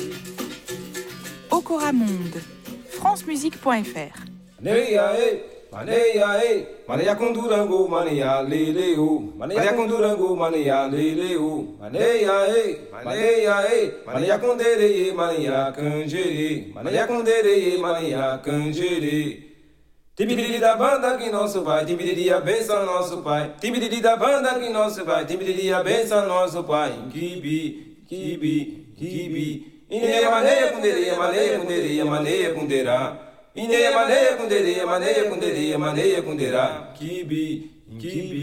Okora Monde, francemusique.fr. Maneia com Durango, maneia leleu. Maneia com Durango, maneia leleu. Maneia com dereye, maneia canjere. Maneia com dereye, maneia canjere. Tibiriri da banda que nosso vai, tibiriri a benção nosso pai. Tibiriri da banda que nosso vai, tibiriri a benção nosso pai. Kibi, kibi, kibi. Ineia maneia com dereye, maneia com dereye, maneia com derá. Ineia maneia com derê, maneia com derê, maneia com derá. Kibi, kibi.